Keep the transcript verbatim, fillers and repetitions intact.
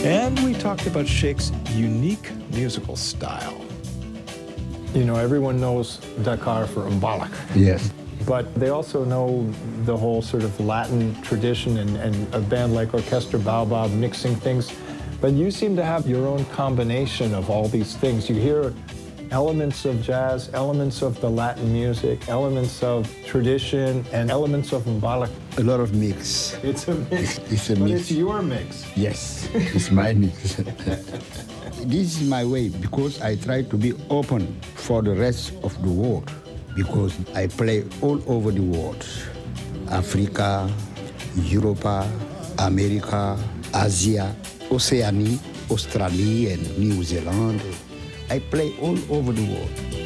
And we talked about Sheikh's unique musical style. You know, everyone knows Dakar for Mbalak. Yes. But they also know the whole sort of Latin tradition and, and a band like Orchestra Baobab mixing things. But you seem to have your own combination of all these things. You hear elements of jazz, elements of the Latin music, elements of tradition, and elements of Mbalak. A lot of mix. It's a mix. It's a but mix. it's your mix. Yes, it's my mix. This is my way because I try to be open for the rest of the world because I play all over the world. Africa, Europe, America, Asia, Oceania, Australia, and New Zealand. I play all over the world.